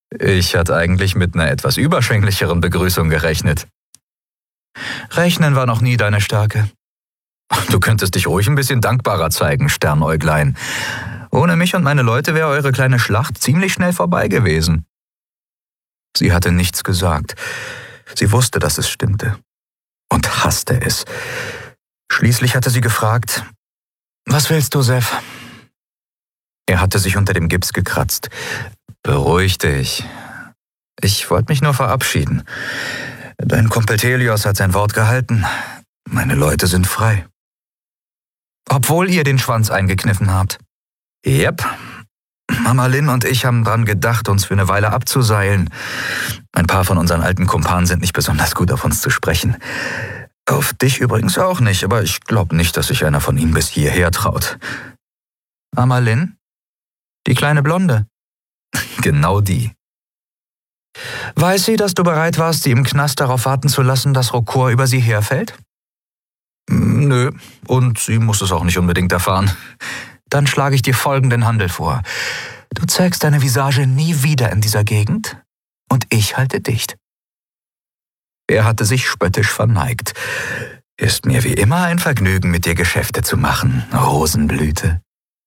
Ich hatte eigentlich mit einer etwas überschwänglicheren Begrüßung gerechnet. Rechnen war noch nie deine Stärke. Du könntest dich ruhig ein bisschen dankbarer zeigen, Sternäuglein. Ohne mich und meine Leute wäre eure kleine Schlacht ziemlich schnell vorbei gewesen. Sie hatte nichts gesagt. Sie wusste, dass es stimmte. Und hasste es. Schließlich hatte sie gefragt: »Was willst du, Seth?« Er hatte sich unter dem Gips gekratzt. »Beruhig dich. Ich wollte mich nur verabschieden. Dein Kumpel Telios hat sein Wort gehalten. Meine Leute sind frei.« »Obwohl ihr den Schwanz eingekniffen habt?« »Yep. Mama Lynn und ich haben dran gedacht, uns für eine Weile abzuseilen. Ein paar von unseren alten Kumpanen sind nicht besonders gut auf uns zu sprechen. Auf dich übrigens auch nicht, aber ich glaube nicht, dass sich einer von ihnen bis hierher traut.« »Mama Lynn? Die kleine Blonde?« »Genau die.« »Weiß sie, dass du bereit warst, sie im Knast darauf warten zu lassen, dass Rokor über sie herfällt?« »Nö, und sie muss es auch nicht unbedingt erfahren.« »Dann schlage ich dir folgenden Handel vor. Du zeigst deine Visage nie wieder in dieser Gegend und ich halte dicht.« Er hatte sich spöttisch verneigt. »Ist mir wie immer ein Vergnügen, mit dir Geschäfte zu machen, Rosenblüte.«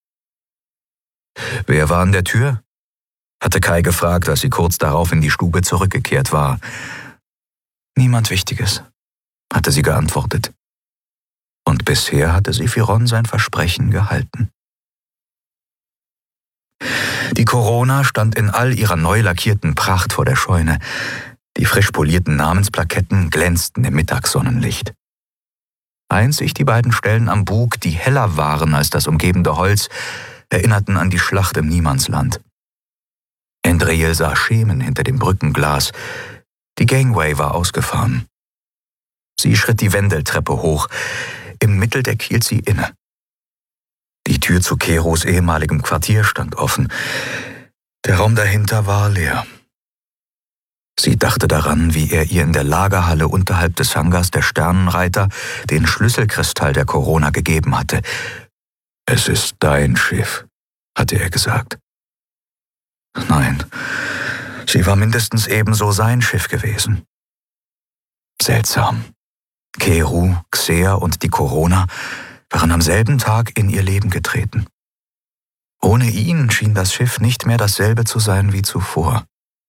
»Wer war an der Tür?« hatte Kai gefragt, als sie kurz darauf in die Stube zurückgekehrt war. »Niemand Wichtiges«, hatte sie geantwortet. Und bisher hatte Sephiron sein Versprechen gehalten. Die Corona stand in all ihrer neu lackierten Pracht vor der Scheune. Die frisch polierten Namensplaketten glänzten im Mittagssonnenlicht. Einzig die beiden Stellen am Bug, die heller waren als das umgebende Holz, erinnerten an die Schlacht im Niemandsland. Endriel sah Schemen hinter dem Brückenglas. Die Gangway war ausgefahren. Sie schritt die Wendeltreppe hoch. Im Mitteldeck hielt sie inne. Die Tür zu Keros ehemaligem Quartier stand offen. Der Raum dahinter war leer. Sie dachte daran, wie er ihr in der Lagerhalle unterhalb des Hangars der Sternenreiter den Schlüsselkristall der Corona gegeben hatte. »Es ist dein Schiff«, hatte er gesagt. Nein, sie war mindestens ebenso sein Schiff gewesen. Seltsam. Keru, Xer und die Corona waren am selben Tag in ihr Leben getreten. Ohne ihn schien das Schiff nicht mehr dasselbe zu sein wie zuvor.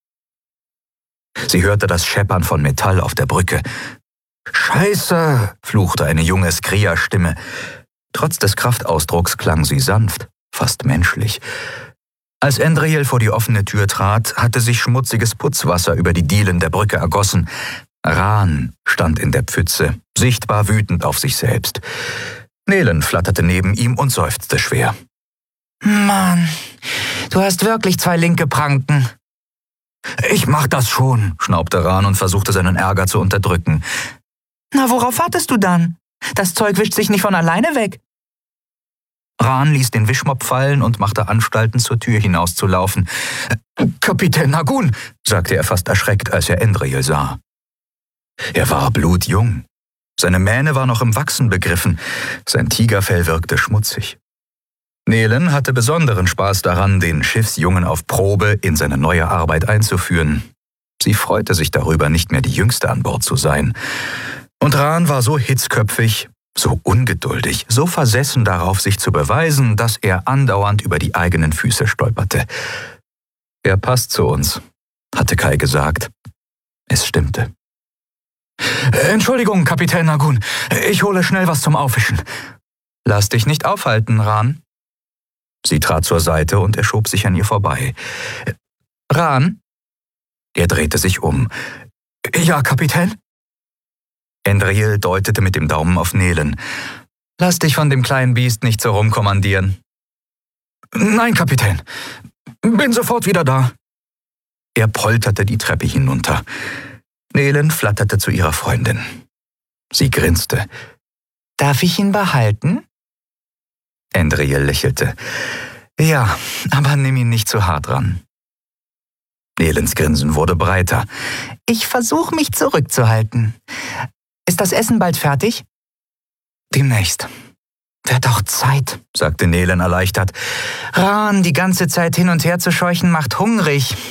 Sie hörte das Scheppern von Metall auf der Brücke. »Scheiße«, fluchte eine junge Skria-Stimme. Trotz des Kraftausdrucks klang sie sanft, fast menschlich. Als Endriel vor die offene Tür trat, hatte sich schmutziges Putzwasser über die Dielen der Brücke ergossen. Ran stand in der Pfütze, sichtbar wütend auf sich selbst. Nelen flatterte neben ihm und seufzte schwer. »Mann, du hast wirklich 2 linke Pranken.« »Ich mach das schon«, schnaubte Ran und versuchte seinen Ärger zu unterdrücken. »Na, worauf wartest du dann? Das Zeug wischt sich nicht von alleine weg.« Ran ließ den Wischmopp fallen und machte Anstalten, zur Tür hinauszulaufen. »Kapitän Nagun«, sagte er fast erschreckt, als er Endriel sah. Er war blutjung. Seine Mähne war noch im Wachsen begriffen. Sein Tigerfell wirkte schmutzig. Nelen hatte besonderen Spaß daran, den Schiffsjungen auf Probe in seine neue Arbeit einzuführen. Sie freute sich darüber, nicht mehr die Jüngste an Bord zu sein. Und Ran war so hitzköpfig, so ungeduldig, so versessen darauf, sich zu beweisen, dass er andauernd über die eigenen Füße stolperte. »Er passt zu uns«, hatte Kai gesagt. Es stimmte. »Entschuldigung, Kapitän Nagun, ich hole schnell was zum Aufwischen.« »Lass dich nicht aufhalten, Ran.« Sie trat zur Seite und er schob sich an ihr vorbei. »Ran?« Er drehte sich um. »Ja, Kapitän?« Endriel deutete mit dem Daumen auf Nelen. »Lass dich von dem kleinen Biest nicht so rumkommandieren.« »Nein, Kapitän. Bin sofort wieder da.« Er polterte die Treppe hinunter. Nelen flatterte zu ihrer Freundin. Sie grinste. »Darf ich ihn behalten?« Endriel lächelte. »Ja, aber nimm ihn nicht zu hart ran.« Nelens Grinsen wurde breiter. »Ich versuche mich zurückzuhalten. Ist das Essen bald fertig?« »Demnächst.« »Wird auch Zeit«, sagte Nelen erleichtert. »Ran, die ganze Zeit hin und her zu scheuchen, macht hungrig.